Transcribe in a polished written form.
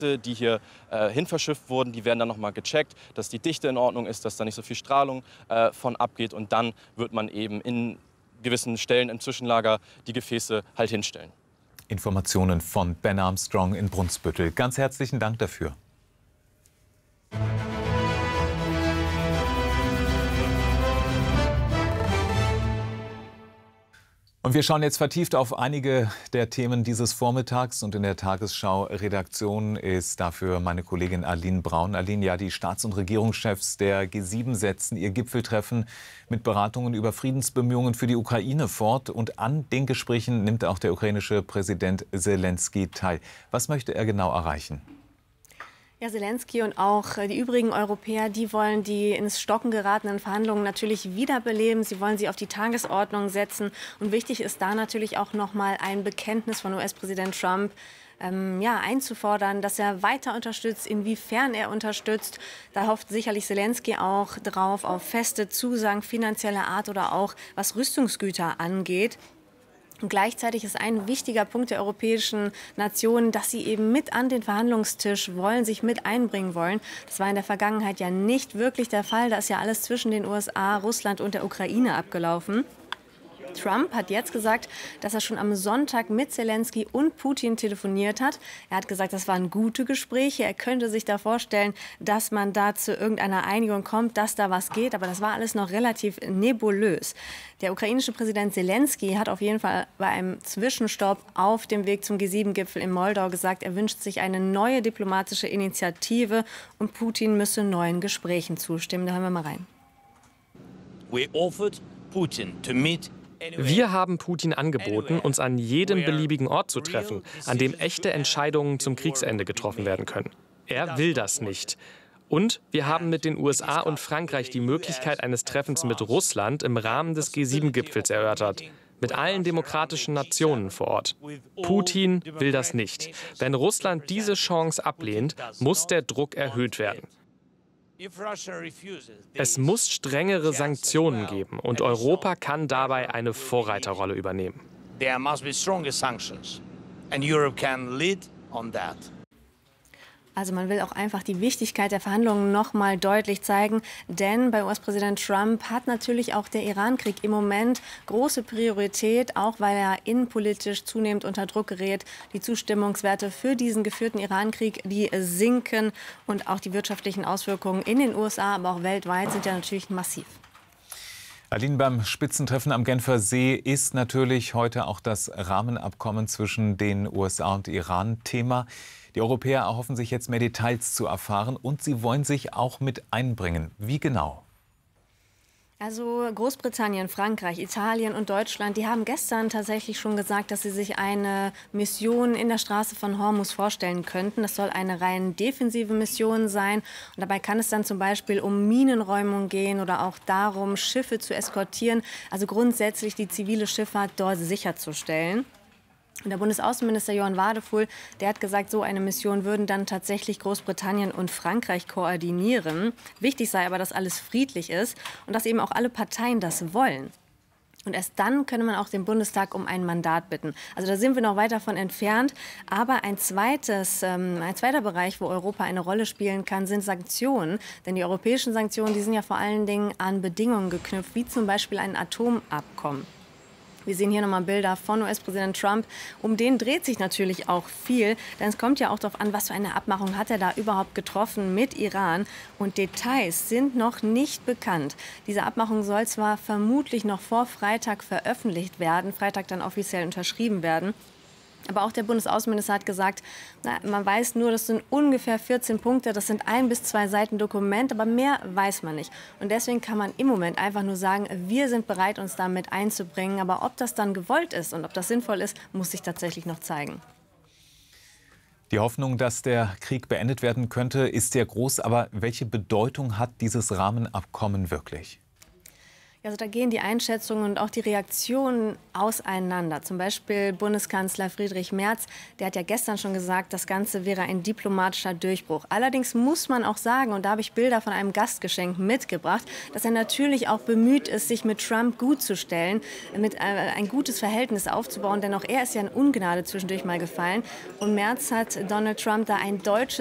die hier hin verschifft wurden, die werden dann nochmal gecheckt, dass die Dichte in Ordnung ist, dass da nicht so viel Strahlung von abgeht. Und dann wird man eben in gewissen Stellen im Zwischenlager die Gefäße halt hinstellen. Informationen von Ben Armstrong in Brunsbüttel. Ganz herzlichen Dank dafür. Und wir schauen jetzt vertieft auf einige der Themen dieses Vormittags. Und in der Tagesschau-Redaktion ist dafür meine Kollegin Aline Braun. Aline, ja, die Staats- und Regierungschefs der G7 setzen ihr Gipfeltreffen mit Beratungen über Friedensbemühungen für die Ukraine fort. Und an den Gesprächen nimmt auch der ukrainische Präsident Selenskyj teil. Was möchte er genau erreichen? Ja, Selenskyj und auch die übrigen Europäer, die wollen die ins Stocken geratenen Verhandlungen natürlich wiederbeleben. Sie wollen sie auf die Tagesordnung setzen. Und wichtig ist da natürlich auch noch mal ein Bekenntnis von US-Präsident Trump, einzufordern, dass er weiter unterstützt, inwiefern er unterstützt. Da hofft sicherlich Selenskyj auch drauf, auf feste Zusagen finanzieller Art oder auch was Rüstungsgüter angeht. Und gleichzeitig ist ein wichtiger Punkt der europäischen Nationen, dass sie eben mit an den Verhandlungstisch wollen, sich mit einbringen wollen. Das war in der Vergangenheit ja nicht wirklich der Fall. Da ist ja alles zwischen den USA, Russland und der Ukraine abgelaufen. Trump hat jetzt gesagt, dass er schon am Sonntag mit Selenskyj und Putin telefoniert hat. Er hat gesagt, das waren gute Gespräche. Er könnte sich da vorstellen, dass man da zu irgendeiner Einigung kommt, dass da was geht. Aber das war alles noch relativ nebulös. Der ukrainische Präsident Selenskyj hat auf jeden Fall bei einem Zwischenstopp auf dem Weg zum G7-Gipfel in Moldau gesagt, er wünscht sich eine neue diplomatische Initiative und Putin müsse neuen Gesprächen zustimmen. Da hören wir mal rein. Wir haben Putin angeboten, uns an jedem beliebigen Ort zu treffen, an dem echte Entscheidungen zum Kriegsende getroffen werden können. Er will das nicht. Und wir haben mit den USA und Frankreich die Möglichkeit eines Treffens mit Russland im Rahmen des G7-Gipfels erörtert. Mit allen demokratischen Nationen vor Ort. Putin will das nicht. Wenn Russland diese Chance ablehnt, muss der Druck erhöht werden. Es muss strengere Sanktionen geben und Europa kann dabei eine Vorreiterrolle übernehmen. Also man will auch einfach die Wichtigkeit der Verhandlungen noch mal deutlich zeigen, denn bei US-Präsident Trump hat natürlich auch der Irankrieg im Moment große Priorität, auch weil er innenpolitisch zunehmend unter Druck gerät. Die Zustimmungswerte für diesen geführten Irankrieg, die sinken und auch die wirtschaftlichen Auswirkungen in den USA, aber auch weltweit sind ja natürlich massiv. Aline, beim Spitzentreffen am Genfer See ist natürlich heute auch das Rahmenabkommen zwischen den USA und Iran Thema. Die Europäer erhoffen sich jetzt mehr Details zu erfahren und sie wollen sich auch mit einbringen. Wie genau? Also Großbritannien, Frankreich, Italien und Deutschland, die haben gestern tatsächlich schon gesagt, dass sie sich eine Mission in der Straße von Hormuz vorstellen könnten. Das soll eine rein defensive Mission sein. Und dabei kann es dann zum Beispiel um Minenräumung gehen oder auch darum, Schiffe zu eskortieren. Also grundsätzlich die zivile Schifffahrt dort sicherzustellen. Und der Bundesaußenminister Johann Wadefuhl, der hat gesagt, so eine Mission würden dann tatsächlich Großbritannien und Frankreich koordinieren. Wichtig sei aber, dass alles friedlich ist und dass eben auch alle Parteien das wollen. Und erst dann könne man auch den Bundestag um ein Mandat bitten. Also da sind wir noch weit davon entfernt. Aber ein zweiter Bereich, wo Europa eine Rolle spielen kann, sind Sanktionen. Denn die europäischen Sanktionen, die sind ja vor allen Dingen an Bedingungen geknüpft, wie zum Beispiel ein Atomabkommen. Wir sehen hier nochmal Bilder von US-Präsident Trump. Um den dreht sich natürlich auch viel, denn es kommt ja auch darauf an, was für eine Abmachung hat er da überhaupt getroffen mit Iran. Und Details sind noch nicht bekannt. Diese Abmachung soll zwar vermutlich noch vor Freitag veröffentlicht werden, Freitag dann offiziell unterschrieben werden. Aber auch der Bundesaußenminister hat gesagt, man weiß nur, das sind ungefähr 14 Punkte, das sind 1 bis 2 Seiten Dokument, aber mehr weiß man nicht. Und deswegen kann man im Moment einfach nur sagen, wir sind bereit, uns damit einzubringen. Aber ob das dann gewollt ist und ob das sinnvoll ist, muss sich tatsächlich noch zeigen. Die Hoffnung, dass der Krieg beendet werden könnte, ist sehr groß. Aber welche Bedeutung hat dieses Rahmenabkommen wirklich? Also da gehen die Einschätzungen und auch die Reaktionen auseinander. Zum Beispiel Bundeskanzler Friedrich Merz, der hat ja gestern schon gesagt, das Ganze wäre ein diplomatischer Durchbruch. Allerdings muss man auch sagen, und da habe ich Bilder von einem Gastgeschenk mitgebracht, dass er natürlich auch bemüht ist, sich mit Trump gut zu stellen, mit ein gutes Verhältnis aufzubauen, denn auch er ist ja in Ungnade zwischendurch mal gefallen. Und Merz hat Donald Trump da ein deutsches